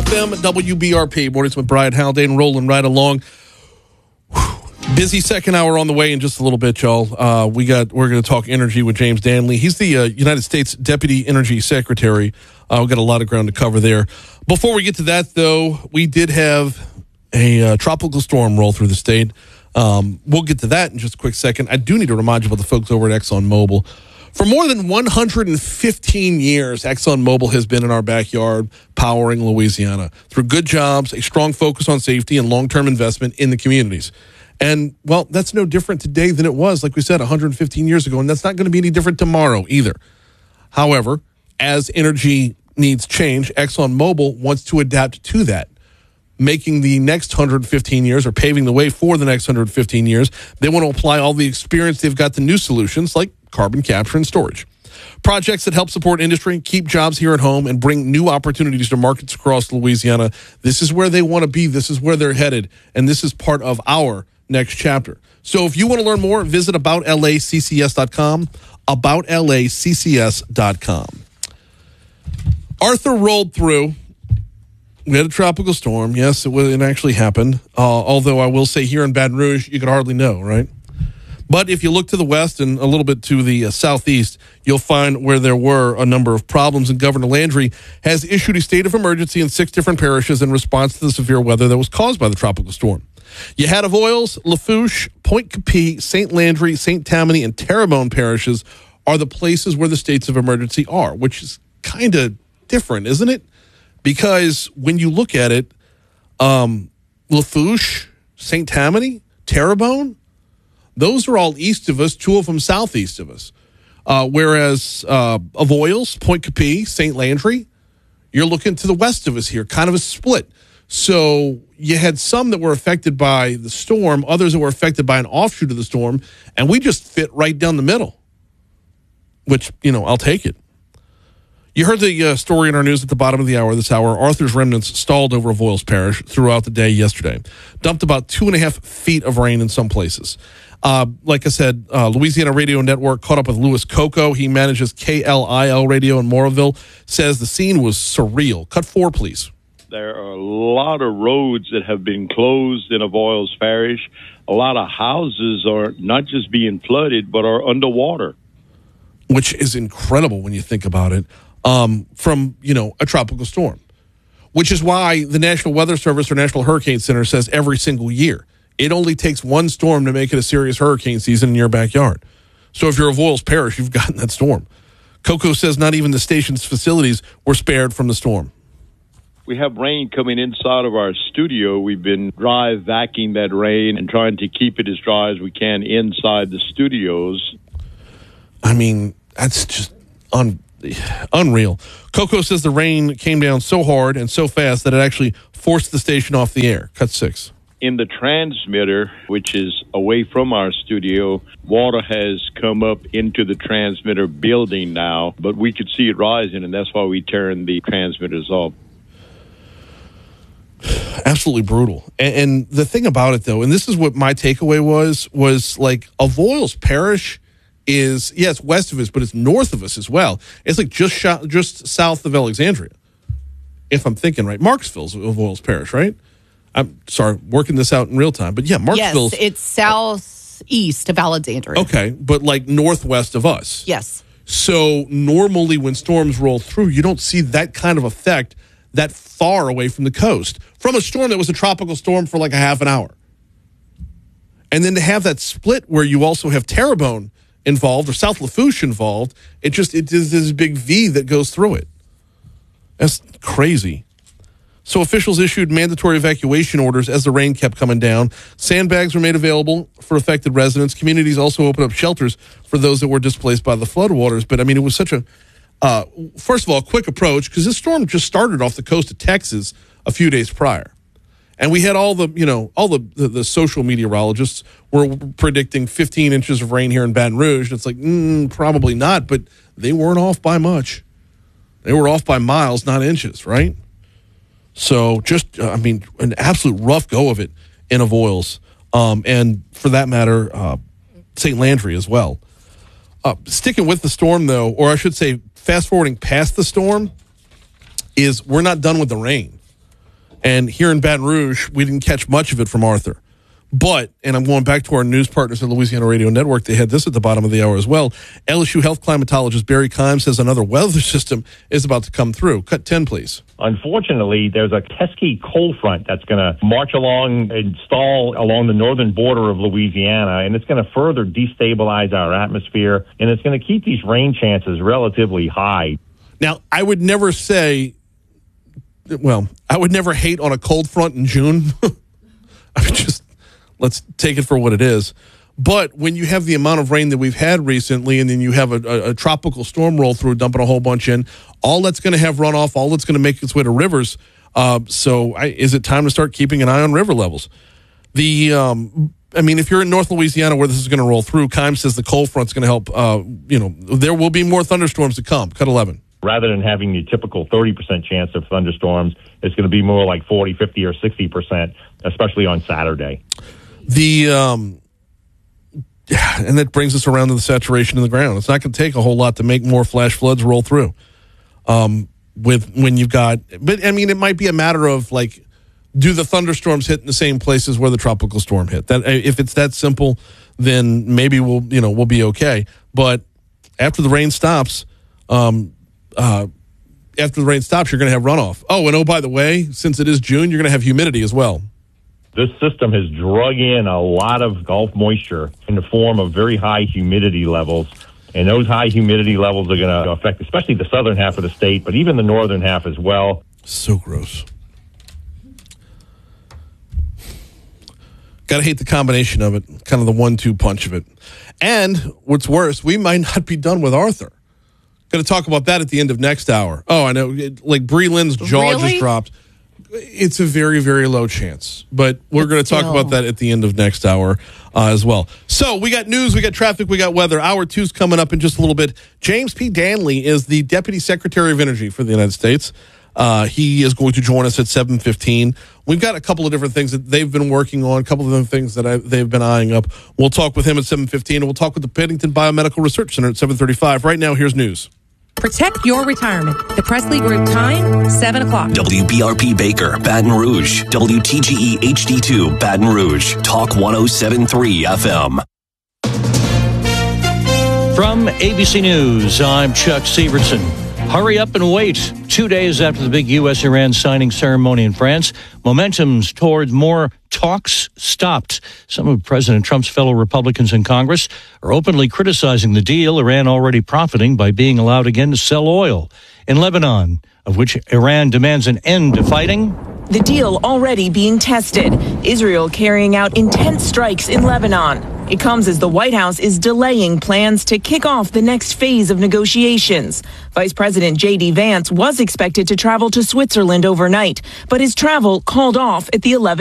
FM, WBRP. Mornings with Brian Haldane, rolling right along. Busy second hour on the way in just a little bit, y'all. We're going to talk energy with James Danley. He's the United States Deputy Energy Secretary. We've got a lot of ground to cover there. Before we get to that, though, we did have a tropical storm roll through the state. We'll get to that in just a quick second. I do need to remind you about the folks over at ExxonMobil. For more than 115 years, ExxonMobil has been in our backyard powering Louisiana through good jobs, a strong focus on safety, and long-term investment in the communities. And, well, that's no different today than it was, like we said, 115 years ago, and that's not going to be any different tomorrow either. However, as energy needs change, ExxonMobil wants to adapt to that, making the next 115 years or paving the way for the next 115 years. They want to apply all the experience they've got to new solutions like carbon capture and storage. Projects that help support industry, keep jobs here at home, and bring new opportunities to markets across Louisiana. This is where they want to be. This is where they're headed. And this is part of our next chapter. So if you want to learn more, visit aboutlaccs.com, aboutlaccs.com. Arthur rolled through. We had a tropical storm. Yes, it actually happened. Although I will say here in Baton Rouge, you could hardly know, right? But if you look to the west and a little bit to the southeast, you'll find where there were a number of problems. And Governor Landry has issued a state of emergency in 6 different parishes in response to the severe weather that was caused by the tropical storm. You had Avoyelles, Lafourche, Point Capee, St. Landry, St. Tammany, and Terrebonne parishes are the places where the states of emergency are, which is kind of different, isn't it? Because when you look at it, Lafourche, St. Tammany, Terrebonne, those are all east of us, 2 of them southeast of us. Whereas Avoyelles, Point Capee, St. Landry, you're looking to the west of us here, kind of a split. So you had some that were affected by the storm, others that were affected by an offshoot of the storm, and we just fit right down the middle, which, I'll take it. You heard the story in our news at the bottom of the hour this hour. Arthur's remnants stalled over Avoyelles Parish throughout the day yesterday. Dumped about 2.5 feet of rain in some places. Like I said, Louisiana Radio Network caught up with Louis Coco. He manages KLIL Radio in Moraville. Says the scene was surreal. Cut 4, please. There are a lot of roads that have been closed in Avoyelles Parish. A lot of houses are not just being flooded, but are underwater. Which is incredible when you think about it. From, a tropical storm, which is why the National Weather Service or National Hurricane Center says every single year, it only takes one storm to make it a serious hurricane season in your backyard. So if you're Avoyelles Parish, you've gotten that storm. Coco says not even the station's facilities were spared from the storm. We have rain coming inside of our studio. We've been dry vacuuming that rain and trying to keep it as dry as we can inside the studios. I mean, that's just unreal. Coco says the rain came down so hard and so fast that it actually forced the station off the air. Cut 6. In the transmitter, which is away from our studio, water has come up into the transmitter building now, but we could see it rising, and that's why we turned the transmitters off. Absolutely brutal. And the thing about it, though, and this is what my takeaway was like Avoyelles Parish is, it's west of us, but it's north of us as well. It's like just south of Alexandria, if I'm thinking right. Marksville's Avoyelles Parish, right? I'm sorry, working this out in real time. But yeah, Marksville's... Yes, it's southeast of Alexandria. Okay, but like northwest of us. Yes. So normally when storms roll through, you don't see that kind of effect that far away from the coast from a storm that was a tropical storm for like a half an hour. And then to have that split where you also have Terrebonne involved or South Lafourche involved, it is this big V that goes through it. That's crazy. So officials issued mandatory evacuation orders as the rain kept coming down. Sandbags were made available for affected residents. Communities also opened up shelters for those that were displaced by the floodwaters. But I mean, it was such a, first of all, a quick approach because this storm just started off the coast of Texas a few days prior. And we had all the social meteorologists were predicting 15 inches of rain here in Baton Rouge. And it's like, probably not, but they weren't off by much. They were off by miles, not inches, right? So just, an absolute rough go of it in Avoyelles. And for that matter, St. Landry as well. Sticking with the storm, though, or I should say fast forwarding past the storm, is we're not done with the rain. And here in Baton Rouge, we didn't catch much of it from Arthur. But, and I'm going back to our news partners at Louisiana Radio Network, they had this at the bottom of the hour as well. LSU health climatologist Barry Kimes says another weather system is about to come through. Cut 10, please. Unfortunately, there's a pesky cold front that's going to march along and stall along the northern border of Louisiana, and it's going to further destabilize our atmosphere, and it's going to keep these rain chances relatively high. Now, I would never say, I would never hate on a cold front in June. I would just... Let's take it for what it is. But when you have the amount of rain that we've had recently, and then you have a tropical storm roll through, dumping a whole bunch in, all that's going to have runoff, all that's going to make its way to rivers. Is it time to start keeping an eye on river levels? If you're in North Louisiana where this is going to roll through, Kimes says the cold front's going to help. There will be more thunderstorms to come. Cut 11. Rather than having the typical 30% chance of thunderstorms, it's going to be more like 40, 50, or 60%, especially on Saturday. And that brings us around to the saturation in the ground. It's not going to take a whole lot to make more flash floods roll through. It might be a matter of do the thunderstorms hit in the same places where the tropical storm hit? That if it's that simple, then maybe we'll be okay. But after the rain stops, you're going to have runoff. By the way, since it is June, you're going to have humidity as well. This system has drug in a lot of Gulf moisture in the form of very high humidity levels. And those high humidity levels are going to affect especially the southern half of the state, but even the northern half as well. So gross. Got to hate the combination of it, kind of the 1-2 punch of it. And what's worse, we might not be done with Arthur. Going to talk about that at the end of next hour. Oh, I know. Bree Lynn's jaw just dropped. It's a very, very low chance. But we're going to talk about that at the end of next hour as well. So we got news, we got traffic, we got weather. Hour 2's coming up in just a little bit. James P. Danley is the Deputy Secretary of Energy for the United States. He is going to join us at 7:15. We've got a couple of different things that they've been working on, a couple of different things that they've been eyeing up. We'll talk with him at 7:15, and we'll talk with the Pennington Biomedical Research Center at 7:35. Right now, here's news. Protect your retirement. The Presley Group time, 7 o'clock. WBRP Baker, Baton Rouge. WTGE HD2, Baton Rouge. Talk 107.3 FM. From ABC News, I'm Chuck Severson. Hurry up and wait. 2 days after the big U.S.-Iran signing ceremony in France, momentum's toward more talks stopped. Some of President Trump's fellow Republicans in Congress are openly criticizing the deal, Iran already profiting by being allowed again to sell oil. In Lebanon, of which Iran demands an end to fighting. The deal already being tested. Israel carrying out intense strikes in Lebanon. It comes as the White House is delaying plans to kick off the next phase of negotiations. Vice President J.D. Vance was expected to travel to Switzerland overnight, but his travel called off at the 11th